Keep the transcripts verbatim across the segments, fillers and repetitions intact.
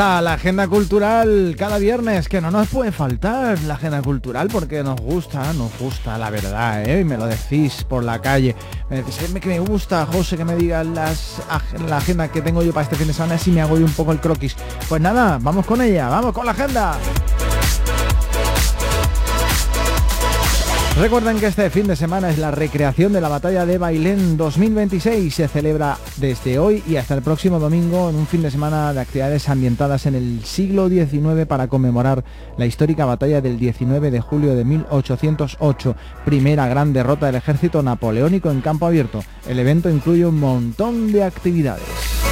La agenda cultural cada viernes, que no nos puede faltar la agenda cultural porque nos gusta, nos gusta la verdad, ¿eh? Y me lo decís por la calle, me decís que me gusta, José, que me digas las, la agenda que tengo yo para este fin de semana, si me hago yo un poco el croquis. Pues nada, vamos con ella, vamos con la agenda. Recuerden que este fin de semana es la recreación de la batalla de Bailén dos mil veintiséis. Se celebra desde hoy y hasta el próximo domingo en un fin de semana de actividades ambientadas en el siglo diecinueve para conmemorar la histórica batalla del diecinueve de julio de mil ochocientos ocho, primera gran derrota del ejército napoleónico en campo abierto. El evento incluye un montón de actividades.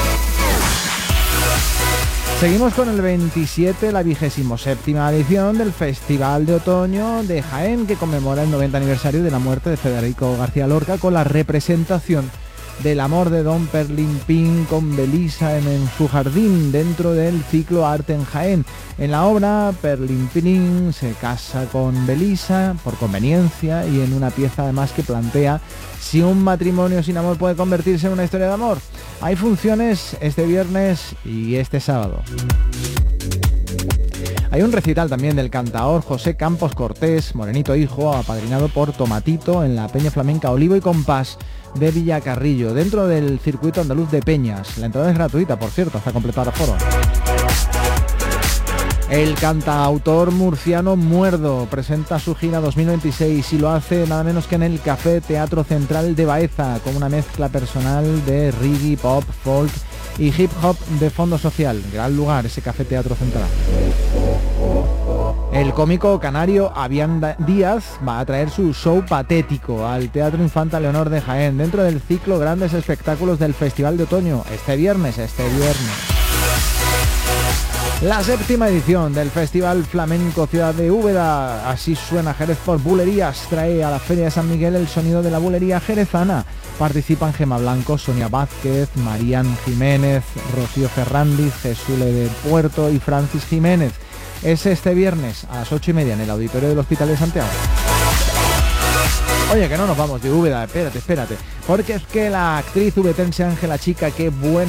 Seguimos con el veintisiete, la vigésimo séptima edición del Festival de Otoño de Jaén, que conmemora el noventa aniversario de la muerte de Federico García Lorca con la representación del amor de Don Perlimpín con Belisa en, en su jardín, dentro del ciclo Arte en Jaén. En la obra, Perlimpín se casa con Belisa por conveniencia y en una pieza además que plantea si un matrimonio sin amor puede convertirse en una historia de amor. Hay funciones este viernes y este sábado. Hay un recital también del cantaor José Campos Cortés, Morenito Hijo, apadrinado por Tomatito en la Peña Flamenca Olivo y Compás de Villacarrillo, dentro del circuito andaluz de peñas. La entrada es gratuita, por cierto, hasta completar aforo. El cantautor murciano Muerdo presenta su gira dos mil veintiséis y lo hace nada menos que en el Café Teatro Central de Baeza, con una mezcla personal de reggae, pop, folk y hip hop de fondo social. Gran lugar ese Café Teatro Central. El cómico canario Avian Díaz va a traer su show patético al Teatro Infanta Leonor de Jaén, dentro del ciclo Grandes Espectáculos del Festival de Otoño, este viernes, este viernes. La séptima edición del Festival Flamenco Ciudad de Úbeda, Así suena Jerez por Bulerías, trae a la Feria de San Miguel el sonido de la bulería jerezana. Participan Gema Blanco, Sonia Vázquez, Marían Jiménez, Rocío Ferrandiz, Jesús de Puerto y Francis Jiménez. Es este viernes a las ocho y media en el auditorio del Hospital de Santiago. Oye, que no nos vamos de Úbeda, espérate, espérate, porque es que la actriz ubetense Ángela Chica, qué buena